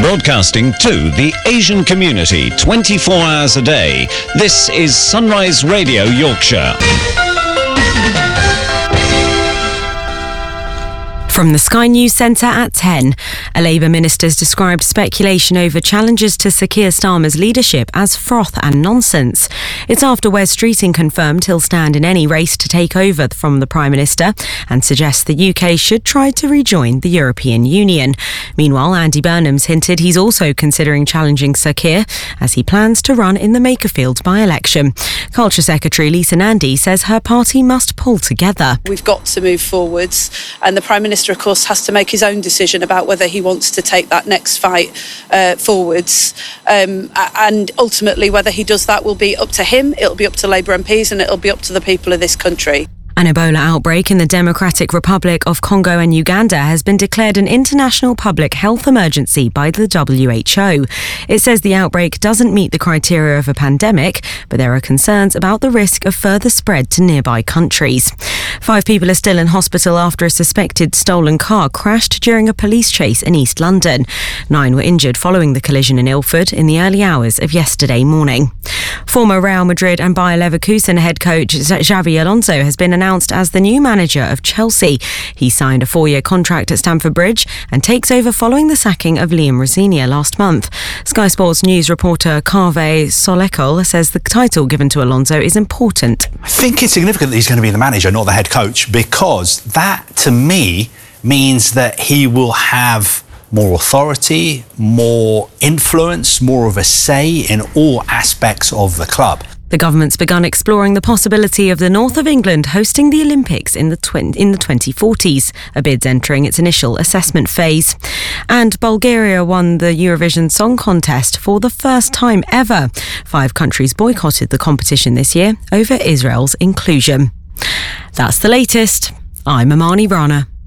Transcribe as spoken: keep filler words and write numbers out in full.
Broadcasting to the Asian community twenty-four hours a day. This is Sunrise Radio Yorkshire. From the Sky News Centre at ten, a Labour minister's described speculation over challenges to Sir Keir Starmer's leadership as froth and nonsense. It's after Wes Streeting confirmed he'll stand in any race to take over from the Prime Minister and suggests the U K should try to rejoin the European Union. Meanwhile, Andy Burnham's hinted he's also considering challenging Sir Keir as he plans to run in the Makerfield by-election. Culture Secretary Lisa Nandy says her party must pull together. We've got to move forwards, and the Prime Minister, of course, has to make his own decision about whether he wants to take that next fight uh, forwards. Um, and ultimately, whether he does that will be up to him, it'll be up to Labour M Ps, and it'll be up to the people of this country. An Ebola outbreak in the Democratic Republic of Congo and Uganda has been declared an international public health emergency by the W H O. It says the outbreak doesn't meet the criteria of a pandemic, but there are concerns about the risk of further spread to nearby countries. Five people are still in hospital after a suspected stolen car crashed during a police chase in East London. Nine were injured following the collision in Ilford in the early hours of yesterday morning. Former Real Madrid and Bayer Leverkusen head coach Xabi Alonso has been announced as the new manager of Chelsea. He signed a four-year contract at Stamford Bridge and takes over following the sacking of Liam Rosenior last month. Sky Sports News reporter Carve Solekol says the title given to Alonso is important. I think it's significant that he's going to be the manager, not the head coach, because that, to me, means that he will have more authority, more influence, more of a say in all aspects of the club. The government's begun exploring the possibility of the north of England hosting the Olympics in the tw- in the twenty forties. A bid's entering its initial assessment phase. And Bulgaria won the Eurovision Song Contest for the first time ever. Five countries boycotted the competition this year over Israel's inclusion. That's the latest. I'm Amani Rana.